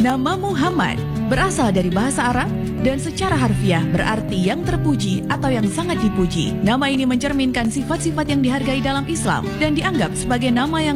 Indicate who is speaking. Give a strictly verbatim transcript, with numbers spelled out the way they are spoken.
Speaker 1: Nama Muhammad berasal dari bahasa Arab dan secara harfiah berarti yang terpuji atau yang sangat dipuji. Nama ini mencerminkan sifat-sifat yang dihargai dalam Islam dan dianggap sebagai nama yang